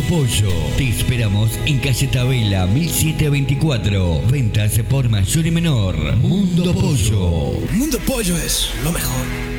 Pollo. Te esperamos en calle Tabela 1724. Ventas por mayor y menor. Mundo Pollo. Mundo Pollo es lo mejor.